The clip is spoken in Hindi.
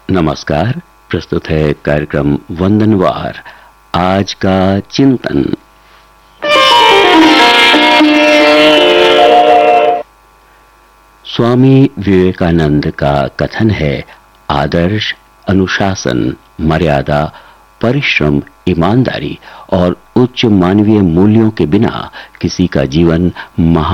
नमस्कार। प्रस्तुत है कार्यक्रम वंदनवार। आज का चिंतन। स्वामी विवेकानंद का कथन है, आदर्श, अनुशासन, मर्यादा, परिश्रम, ईमानदारी और उच्च मानवीय मूल्यों के बिना किसी का जीवन